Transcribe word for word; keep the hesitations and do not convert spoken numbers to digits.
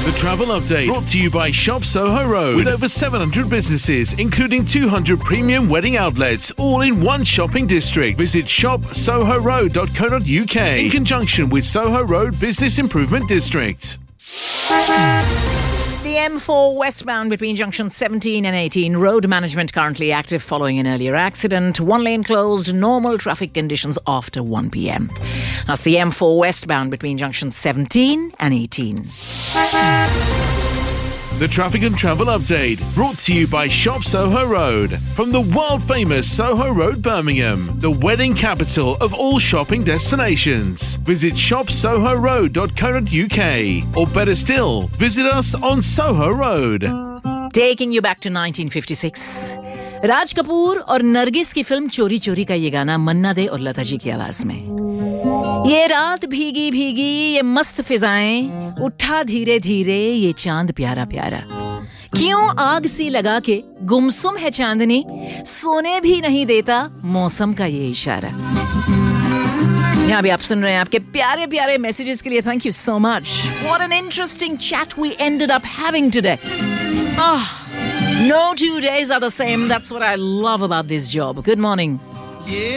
The Travel Update, brought to you by Shop Soho Road, with over seven hundred businesses, including two hundred premium wedding outlets, all in one shopping district. Visit shop soho road dot co dot uk in conjunction with Soho Road Business Improvement District. The M four westbound between junctions seventeen and eighteen. Road management currently active following an earlier accident. One lane closed. Normal traffic conditions after one p.m. That's the M four westbound between junctions seventeen and eighteen. The Traffic and Travel Update, brought to you by Shop Soho Road. From the world-famous Soho Road, Birmingham, the wedding capital of all shopping destinations. Visit shop soho road dot co dot uk, or better still, visit us on Soho Road. Taking you back to nineteen fifty-six. Raj Kapoor और नरगिस की film चोरी चोरी का ये गाना मन्ना दे और लता जी की आवाज में। ये रात भीगी भीगी, ये मस्त फिजाएं, उठा धीरे धीरे ये चांद प्यारा प्यारा। क्यों आग सी लगा के गुमसुम है चांदनी, सोने भी नहीं देता मौसम का ये इशारा। यहाँ भी आप सुन रहे हैं आपके प्यारे प्यारे मैसेजेस के लिए thank you so much. What an interesting chat we ended up having today. Ah, no two days are the same. That's what I love about this job. Good morning.